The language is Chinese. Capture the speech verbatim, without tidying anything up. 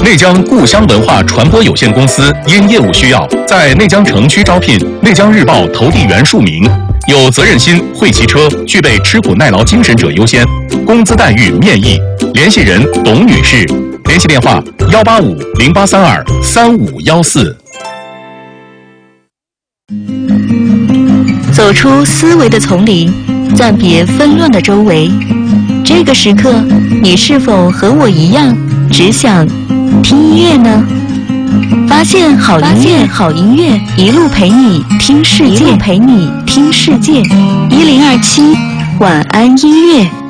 内江故乡文化传播有限公司因业务需要，在内江城区招聘内江日报投递员数名，有责任心、会骑车、具备吃苦耐劳精神者优先，工资待遇面议。联系人董女士，联系电话幺八五零八三二三五幺四。 走出思维的丛林，暂别纷乱的周围。这个时刻，你是否和我一样，只想听音乐呢？发现好音乐，好音乐，一路陪你听世界，陪你听世界。一零二七晚安音乐。